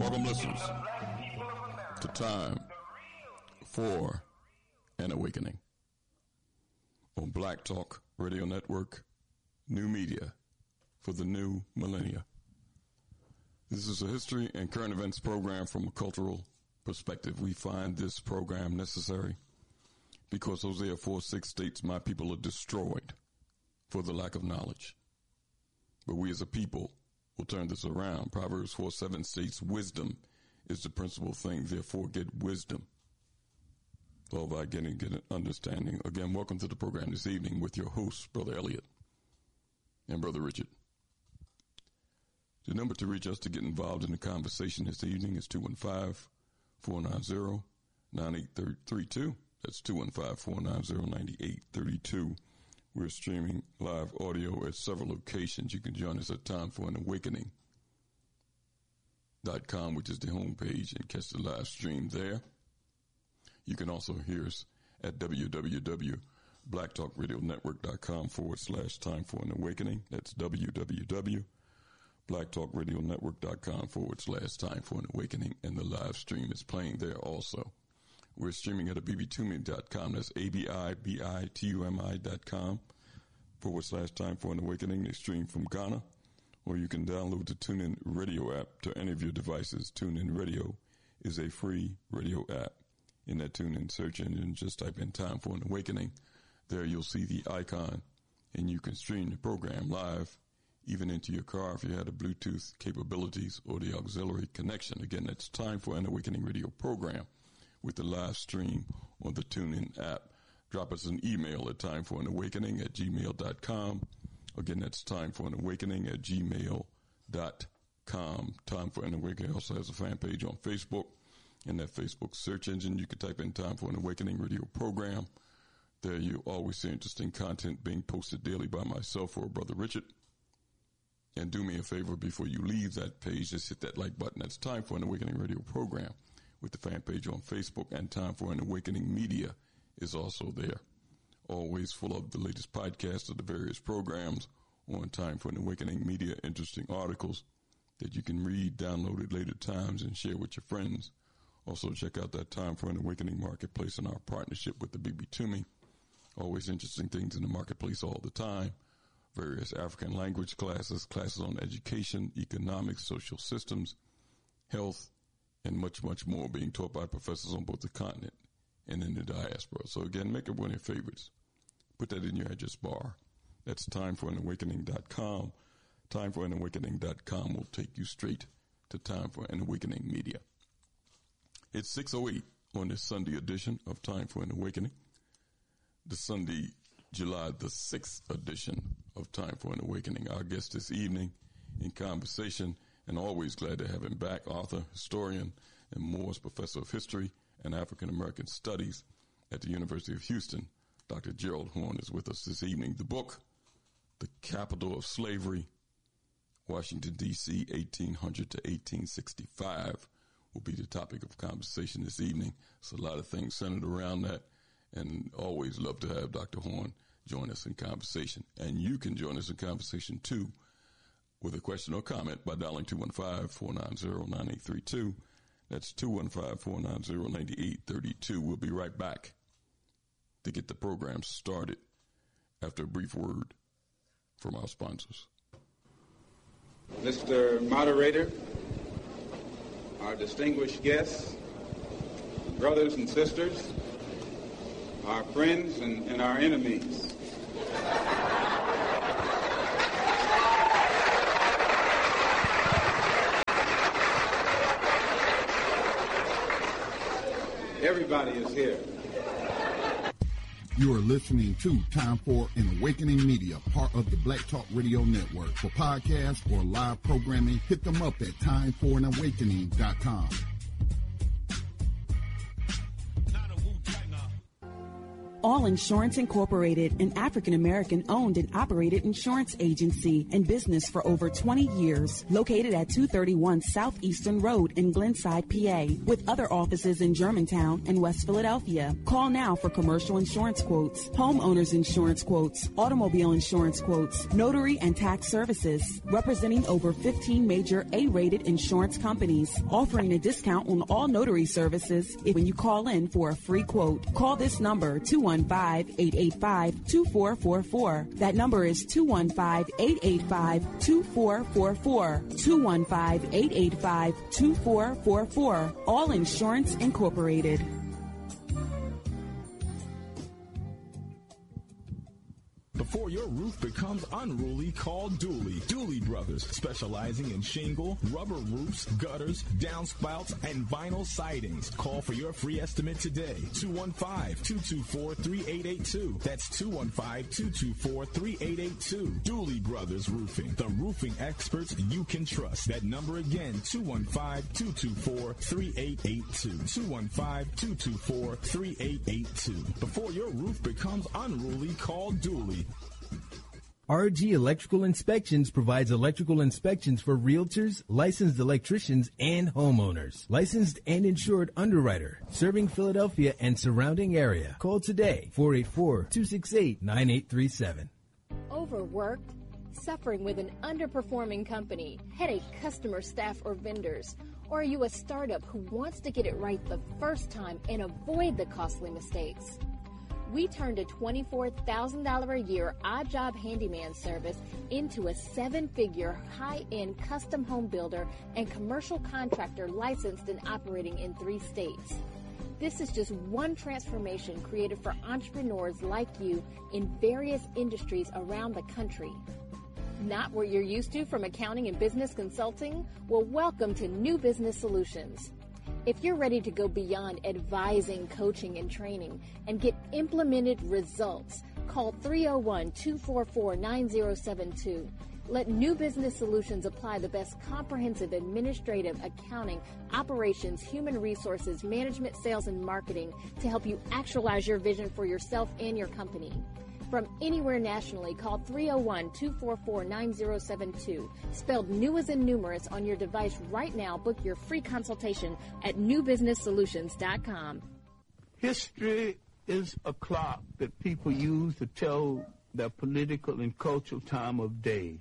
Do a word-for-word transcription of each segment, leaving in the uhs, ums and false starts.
Welcome, listeners, to Time for an Awakening on Black Talk Radio Network, new media for the new millennia. This is a history and current events program from a cultural perspective. We find this program necessary because Hosea four six states, "My people are destroyed for the lack of knowledge." But we as a people will turn this around. Proverbs four seven states, "Wisdom is the principal thing, therefore get wisdom." All by getting get an understanding. Again, welcome to the program this evening with your hosts, Brother Elliot and Brother Richard. The number to reach us to get involved in the conversation this evening is two one five, four nine zero, nine eight three two. That's two one five, four nine zero, nine eight three two. We're streaming live audio at several locations. You can join us at time for an awakening dot com, which is the homepage, and catch the live stream there. You can also hear us at www.blacktalkradionetwork.com forward slash time for an awakening. That's www.blacktalkradionetwork.com forward slash time for an awakening. And the live stream is playing there also. We're streaming at a b b tumi dot com. That's A B I B I T U M I dot com forward slash time for an awakening. They stream from Ghana. Or you can download the TuneIn Radio app to any of your devices. TuneIn Radio is a free radio app. In that TuneIn search engine, just type in Time for an Awakening. There you'll see the icon, and you can stream the program live, even into your car if you had the Bluetooth capabilities or the auxiliary connection. Again, that's Time for an Awakening radio program with the live stream on the TuneIn app. Drop us an email at timeforanawakening at gmail dot com. Again, that's timeforanawakening at gmail dot com. Time for an Awakening also has a fan page on Facebook. In that Facebook search engine, you can type in Time for an Awakening radio program. There you always see interesting content being posted daily by myself or Brother Richard. And do me a favor before you leave that page, just hit that like button. That's Time for an Awakening radio program with the fan page on Facebook, and Time for an Awakening media is also there. Always full of the latest podcasts of the various programs on Time for an Awakening media, interesting articles that you can read, download at later times, and share with your friends. Also, check out that Time for an Awakening marketplace and our partnership with the B B Tumi. Always interesting things in the marketplace all the time. Various African language classes, classes on education, economics, social systems, health, and much, much more being taught by professors on both the continent and in the diaspora. So again, make it one of your favorites. Put that in your address bar. That's time for an awakening dot com. time for an awakening dot com will take you straight to Time for an Awakening media. It's six oh eight on this Sunday edition of Time for an Awakening. The Sunday, July the sixth edition of Time for an Awakening. Our guest this evening in conversation, and always glad to have him back, author, historian, and Moores Professor of History and African American Studies at the University of Houston. Doctor Gerald Horne is with us this evening. The book, The Capital of Slavery, Washington, D C, eighteen hundred to eighteen sixty-five. Will be the topic of conversation this evening. So a lot of things centered around that, and always love to have Doctor Horne join us in conversation. And you can join us in conversation, too, with a question or comment by dialing two one five, four nine zero, nine eight three two. That's two one five, four nine zero, nine eight three two. We'll be right back to get the program started after a brief word from our sponsors. Mister Moderator, our distinguished guests, brothers and sisters, our friends and, and our enemies. Everybody is here. You are listening to Time for an Awakening Media, part of the Black Talk Radio Network. For podcasts or live programming, hit them up at time for an awakening dot com. All Insurance Incorporated, an African-American owned and operated insurance agency in business for over twenty years, located at two thirty-one Southeastern Road in Glenside, P A, with other offices in Germantown and West Philadelphia. Call now for commercial insurance quotes, homeowners insurance quotes, automobile insurance quotes, notary and tax services, representing over fifteen major A-rated insurance companies, offering a discount on all notary services if when you call in for a free quote. Call this number, two one five, eight eight five, two four four four. That number is two one five, eight eight five, two four four four. two one five, eight eight five, two four four four. All Insurance Incorporated. Before your roof becomes unruly, call Dooley. Dooley Brothers, specializing in shingle, rubber roofs, gutters, downspouts, and vinyl sidings. Call for your free estimate today. two one five, two two four, three eight eight two. That's two one five, two two four, three eight eight two. Dooley Brothers Roofing, the roofing experts you can trust. That number again, two one five, two two four, three eight eight two. two one five, two two four, three eight eight two. Before your roof becomes unruly, call Dooley. R G Electrical Inspections provides electrical inspections for realtors, licensed electricians, and homeowners. Licensed and insured underwriter, serving Philadelphia and surrounding area. Call today, four eight four, two six eight, nine eight three seven. Overworked? Suffering with an underperforming company, headache customer, staff, or vendors? Or are you a startup who wants to get it right the first time and avoid the costly mistakes? We turned a twenty-four thousand dollars a year odd job handyman service into a seven-figure high-end custom home builder and commercial contractor licensed and operating in three states. This is just one transformation created for entrepreneurs like you in various industries around the country. Not what you're used to from accounting and business consulting? Well, welcome to New Business Solutions. If you're ready to go beyond advising, coaching, and training and get implemented results, call three oh one, two four four, nine oh seven two. Let New Business Solutions apply the best comprehensive administrative, accounting, operations, human resources, management, sales, and marketing to help you actualize your vision for yourself and your company. From anywhere nationally, call three oh one, two four four, nine oh seven two. Spelled new as in numerous on your device right now. Book your free consultation at new business solutions dot com. History is a clock that people use to tell their political and cultural time of day.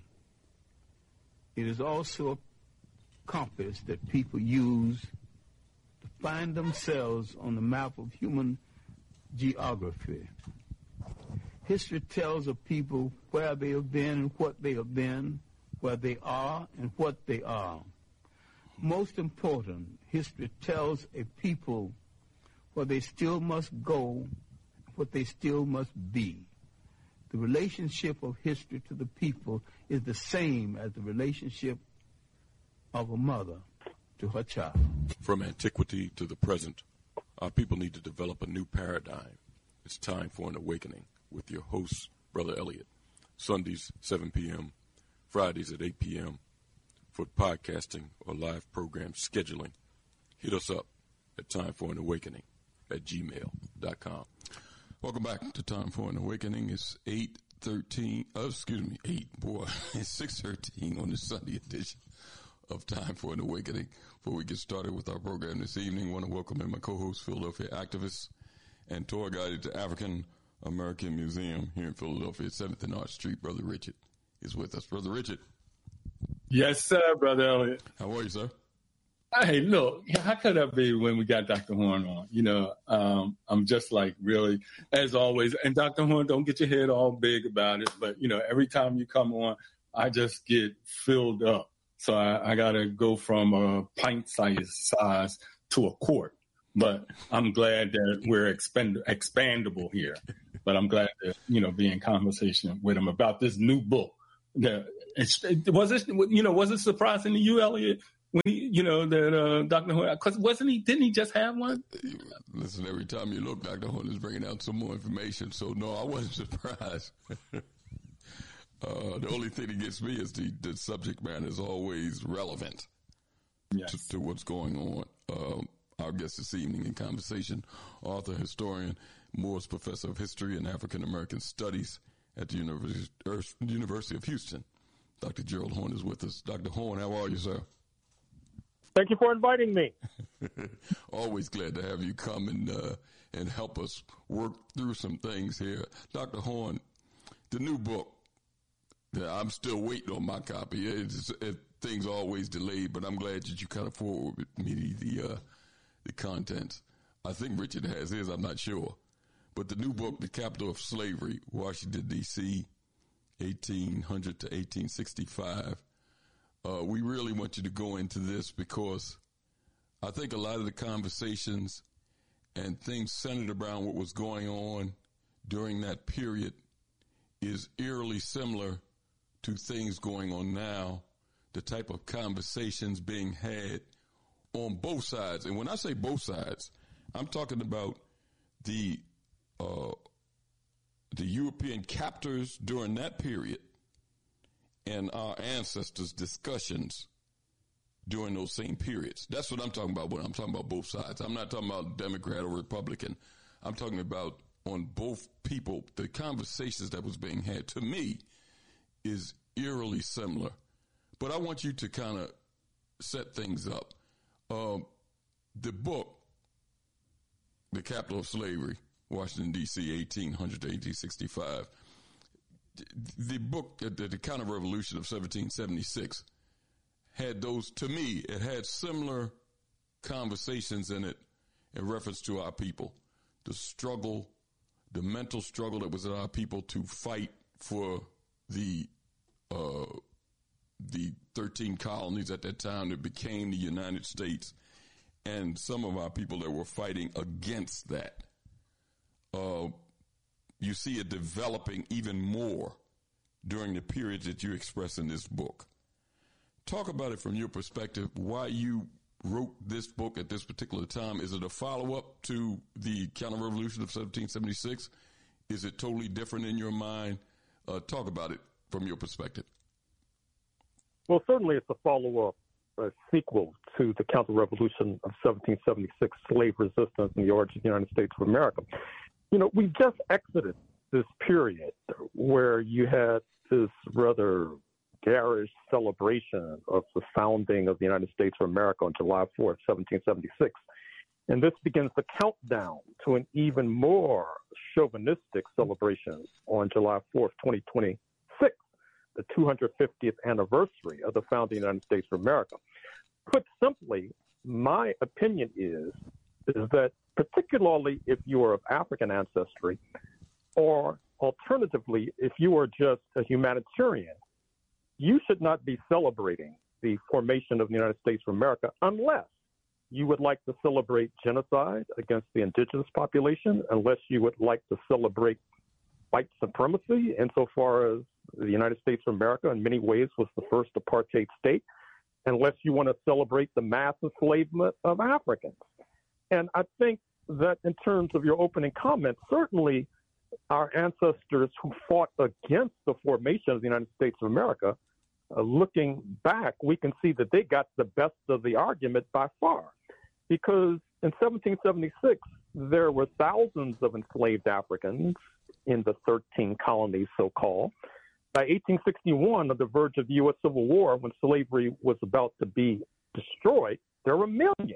It is also a compass that people use to find themselves on the map of human geography. History tells of people where they have been and what they have been, where they are and what they are. Most important, history tells a people where they still must go, what they still must be. The relationship of history to the people is the same as the relationship of a mother to her child. From antiquity to the present, our people need to develop a new paradigm. It's time for an awakening. With your host, Brother Elliott. Sundays, seven p.m., Fridays at eight p.m. For podcasting or live program scheduling, hit us up at Time for an Awakening at gmail dot com. Welcome back to Time for an Awakening. It's eight thirteen, oh, excuse me, eight, boy, it's six thirteen on the Sunday edition of Time for an Awakening. Before we get started with our program this evening, I want to welcome in my co-host, Philadelphia activist and tour guide at the African American Museum here in Philadelphia, seventh and Arch Street. Brother Richard is with us. Brother Richard. Yes, sir, Brother Elliott. How are you, sir? Hey, look, how could that be when we got Doctor Horn on? You know, um, I'm just like really, as always, and Doctor Horn, don't get your head all big about it, but, you know, every time you come on, I just get filled up. So I, I got to go from a pint size size to a quart. But I'm glad that we're expend- expandable here. But I'm glad to, you know, be in conversation with him about this new book. That was it, you know, was it surprising to you, Elliot, when he, you know, that uh, Doctor Horn? Because wasn't he? Didn't he just have one? Listen, every time you look, Doctor Horn is bringing out some more information. So no, I wasn't surprised. uh, the only thing that gets me is the, the subject matter is always relevant yes. to, to what's going on. Um, Our guest this evening in conversation, author, historian, Morris Professor of History and African American Studies at the University, University of Houston. Doctor Gerald Horne is with us. Doctor Horne, how are you, sir? Thank you for inviting me. Always glad to have you come and uh, and help us work through some things here. Doctor Horne, the new book, I'm still waiting on my copy. It's, it, things are always delayed, but I'm glad that you kind of forwarded me the, uh, the contents. I think Richard has his, I'm not sure. But the new book, The Capital of Slavery, Washington, D C, eighteen hundred to eighteen sixty-five. Uh, we really want you to go into this because I think a lot of the conversations and things centered around what was going on during that period is eerily similar to things going on now, the type of conversations being had on both sides. And when I say both sides, I'm talking about the uh, the European captors during that period and our ancestors' discussions during those same periods. That's what I'm talking about when I'm talking about both sides. I'm not talking about Democrat or Republican. I'm talking about on both people, the conversations that was being had, to me, is eerily similar. But I want you to kind of set things up. Um, the book, The Capital of Slavery, Washington, D C, eighteen hundred to eighteen sixty-five, the book, the, the Counter-Revolution of seventeen seventy-six, had those, to me, it had similar conversations in it in reference to our people. The struggle, the mental struggle that was in our people to fight for the uh, the thirteen colonies at that time that became the United States, and some of our people that were fighting against that. Uh, you see it developing even more during the periods that you express in this book. Talk about it from your perspective, why you wrote this book at this particular time. Is it a follow-up to the Counter-Revolution of seventeen seventy-six? Is it totally different in your mind? Uh, talk about it from your perspective. Well, certainly it's a follow-up, a sequel to the Counter-Revolution of seventeen seventy-six, slave resistance and the origin of the United States of America. You know, we just exited this period where you had this rather garish celebration of the founding of the United States of America on July fourth, seventeen seventy-six. And this begins the countdown to an even more chauvinistic celebration on July fourth, twenty twenty-six, the two hundred fiftieth anniversary of the founding of the United States of America. Put simply, my opinion is, is that particularly if you are of African ancestry, or alternatively, if you are just a humanitarian, you should not be celebrating the formation of the United States of America unless you would like to celebrate genocide against the indigenous population, unless you would like to celebrate white supremacy insofar as the United States of America in many ways was the first apartheid state, unless you want to celebrate the mass enslavement of Africans. And I think that in terms of your opening comment, certainly our ancestors who fought against the formation of the United States of America, uh, looking back, we can see that they got the best of the argument by far. Because in seventeen seventy-six, there were thousands of enslaved Africans in the thirteen colonies, so-called. By eighteen sixty-one, on the verge of the U S Civil War, when slavery was about to be destroyed, there were millions.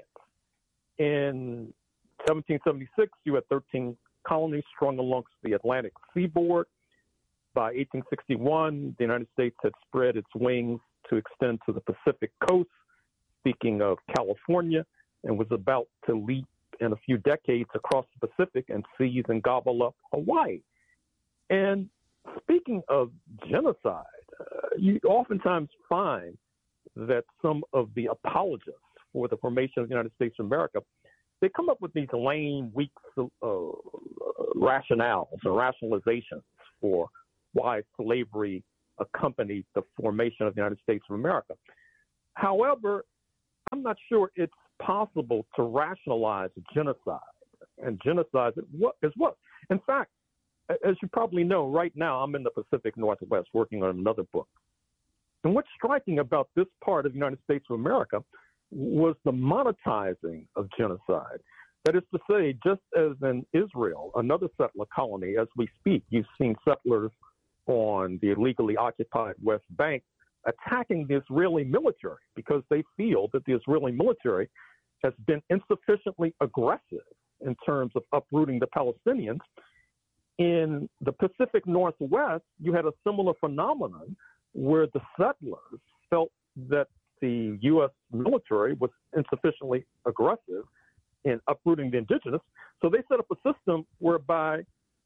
In seventeen seventy-six, you had thirteen colonies strung alongst the Atlantic seaboard. By eighteen sixty-one, the United States had spread its wings to extend to the Pacific coast, speaking of California, and was about to leap in a few decades across the Pacific and seize and gobble up Hawaii. And speaking of genocide, uh, you oftentimes find that some of the apologists for the formation of the United States of America, they come up with these lame, weak uh, rationales or rationalizations for why slavery accompanied the formation of the United States of America. However, I'm not sure it's possible to rationalize genocide, and genocide is what? In fact, as you probably know, right now I'm in the Pacific Northwest working on another book. And what's striking about this part of the United States of America was the monetizing of genocide. That is to say, just as in Israel, another settler colony, as we speak, you've seen settlers on the illegally occupied West Bank attacking the Israeli military because they feel that the Israeli military has been insufficiently aggressive in terms of uprooting the Palestinians. In the Pacific Northwest, you had a similar phenomenon where the settlers felt that the U S military was insufficiently aggressive in uprooting the indigenous. So they set up a system whereby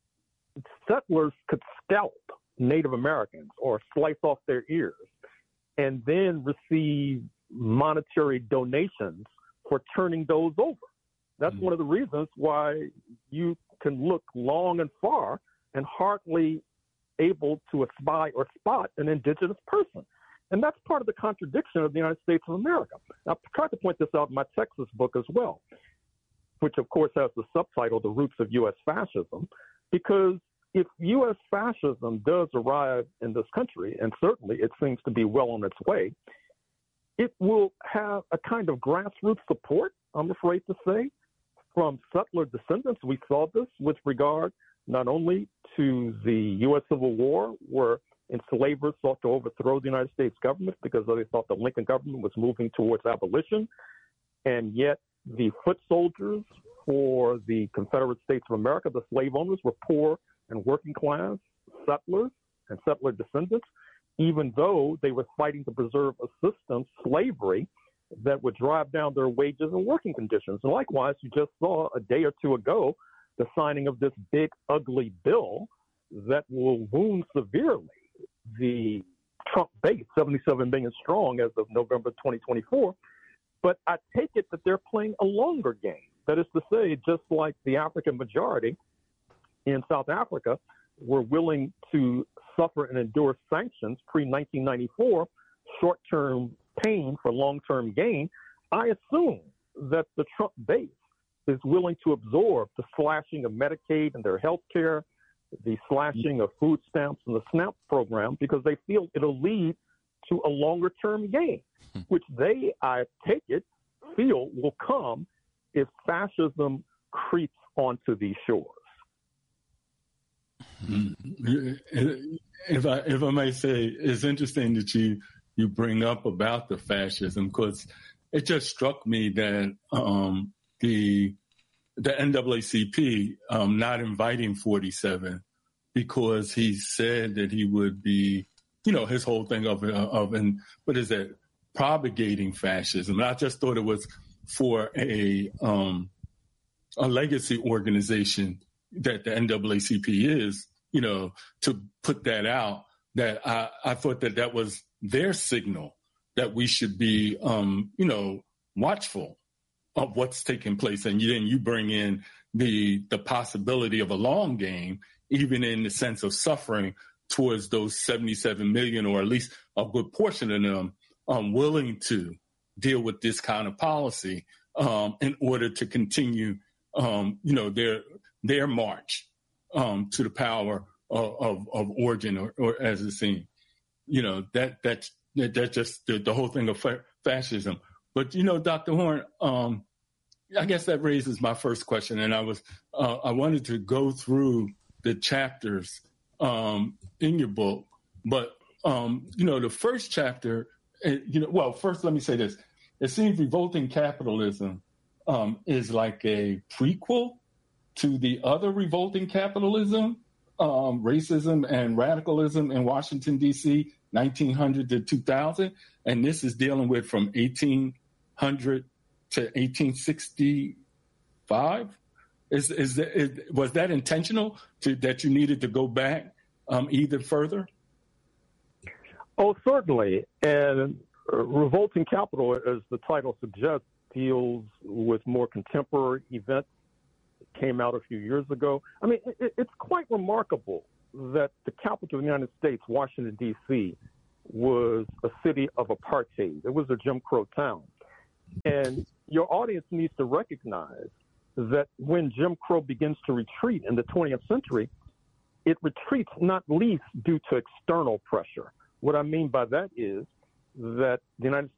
settlers could scalp Native Americans or slice off their ears and then receive monetary donations for turning those over. That's mm-hmm. one of the reasons why you can look long and far and hardly able to espy or spot an indigenous person. And that's part of the contradiction of the United States of America. Now, I tried to point this out in my Texas book as well, which of course has the subtitle, The Roots of U S Fascism, because if U S fascism does arrive in this country, and certainly it seems to be well on its way, it will have a kind of grassroots support, I'm afraid to say, from settler descendants. We saw this with regard not only to the U S Civil War, where enslavers sought to overthrow the United States government because they thought the Lincoln government was moving towards abolition, and yet the foot soldiers for the Confederate States of America, the slave owners, were poor and working class settlers and settler descendants, even though they were fighting to preserve a system, slavery, that would drive down their wages and working conditions. And likewise, you just saw a day or two ago the signing of this big, ugly bill that will wound severely the Trump base, seventy-seven million strong as of November twenty twenty-four. But I take it that they're playing a longer game. That is to say, just like the African majority in South Africa were willing to suffer and endure sanctions pre nineteen ninety-four, short-term pain for long-term gain, I assume that the Trump base is willing to absorb the slashing of Medicaid and their health care, the slashing of food stamps and the SNAP program, because they feel it'll lead to a longer-term gain, which they, I take it, feel will come if fascism creeps onto these shores. If I if I may say, it's interesting that you you bring up about the fascism, because it just struck me that um, the the N double A C P um, not inviting forty-seven because he said that he would be, you know, his whole thing of of and what is that, propagating fascism. And I just thought it was for a um, a legacy organization that the N double A C P is, you know, to put that out, that I, I thought that that was their signal that we should be, um, you know, watchful of what's taking place. And then you bring in the the possibility of a long game, even in the sense of suffering towards those seventy-seven million, or at least a good portion of them, um, willing to deal with this kind of policy um, in order to continue, um, you know, their their march um, to the power of, of, of origin, or, or as it's seen. You know, that that that, that just the, the whole thing of fa- fascism. But, you know, Doctor Horne, um, I guess that raises my first question. And I was uh, I wanted to go through the chapters um, in your book. But, um, you know, the first chapter, you know, well, first, let me say this. It seems Revolting Capitalism um, is like a prequel to the other Revolting Capitalism, um, Racism and Radicalism in Washington, D C, nineteen hundred to two thousand. And this is dealing with from eighteen hundred to eighteen sixty-five. Is, is, is was that intentional to, that you needed to go back um, either further? Oh, certainly. And uh, Revolting Capital, as the title suggests, deals with more contemporary events. It came out a few years ago. I mean, it, it's quite remarkable that the capital of the United States, Washington, D C, was a city of apartheid. It was a Jim Crow town. And your audience needs to recognize that when Jim Crow begins to retreat in the twentieth century, it retreats not least due to external pressure. What I mean by that is that the United